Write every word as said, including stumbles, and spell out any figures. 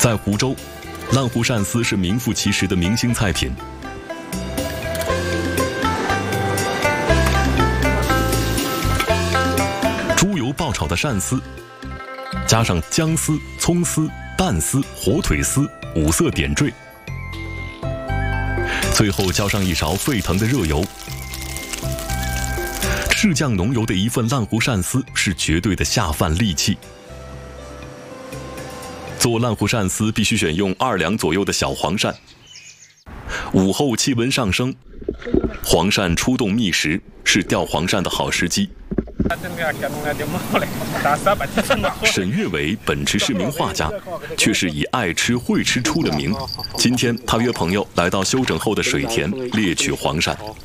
在湖州，烂糊鳝丝是名副其实的明星菜品。猪油爆炒的鳝丝，加上姜丝、葱丝、蛋丝、火腿丝，五色点缀。最后浇上一勺沸腾的热油。赤酱浓油的一份烂糊鳝丝是绝对的下饭利器。做烂糊鳝丝必须选用二两左右的小黄鳝。午后气温上升，黄鳝出洞觅食，是钓黄鳝的好时机。沈月伟本职是名画家，却是以爱吃会吃出了名。今天他约朋友来到休整后的水田猎取黄鳝。